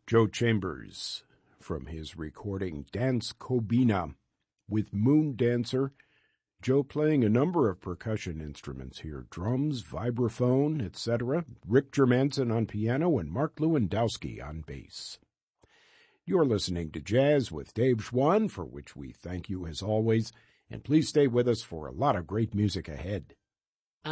Joe Chambers from his recording Dance Kobina with Moon Dancer. Joe playing a number of percussion instruments here, drums, vibraphone, etc. Rick Germanson on piano and Mark Lewandowski on bass. You're listening to Jazz with Dave Schwann, for which we thank you as always, and please stay with us for a lot of great music ahead.